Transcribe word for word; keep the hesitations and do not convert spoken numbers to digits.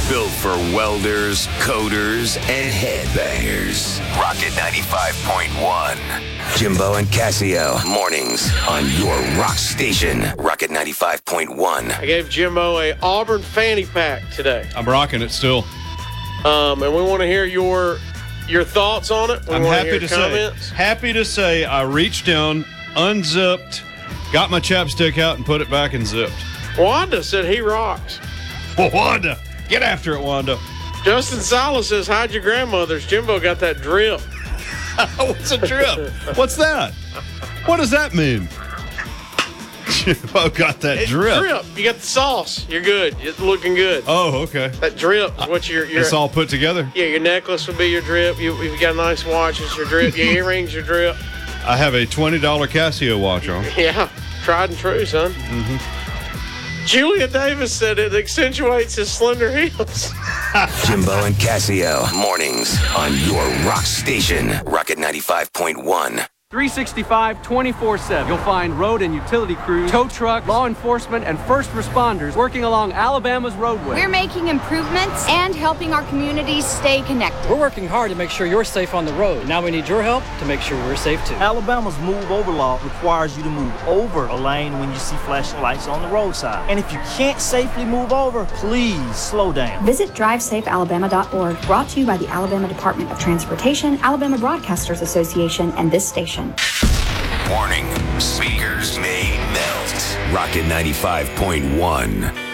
built for welders, coders, and headbangers. Rocket ninety-five point one. Jimbo and Casio, mornings on your rock station. Rocket ninety-five point one. I gave Jimbo a Auburn fanny pack today. I'm rocking it still. Um, and we want to hear your your thoughts on it. We I'm want happy hear to comments. say, happy to say I reached down, unzipped, got my chapstick out, and put it back and zipped. Wanda said he rocks. Well, Wanda, get after it, Wanda. Justin Silas says, hide your grandmothers. Jimbo got that drip. What's a drip? What's that? What does that mean? Jimbo got that It's drip. drip. You got the sauce. You're good. You're looking good. Oh, okay. That drip is what your your It's all put together? yeah, your necklace would be your drip. You, you've got a nice watch. It's your drip. Your earrings, your drip. I have a twenty dollars Casio watch on. Yeah, tried and true, son. Mm-hmm. Julia Davis said it accentuates his slender heels. Jimbo and Casio, mornings on your rock station. Rocket ninety-five point one. three sixty-five, twenty-four seven. You'll find road and utility crews, tow truck, law enforcement, and first responders working along Alabama's roadway. We're making improvements and helping our communities stay connected. We're working hard to make sure you're safe on the road. Now we need your help to make sure we're safe too. Alabama's move over law requires you to move over a lane when you see flashing lights on the roadside. And if you can't safely move over, please slow down. Visit drive safe alabama dot org. Brought to you by the Alabama Department of Transportation, Alabama Broadcasters Association, and this station. Warning, speakers may melt. Rocket ninety-five point one.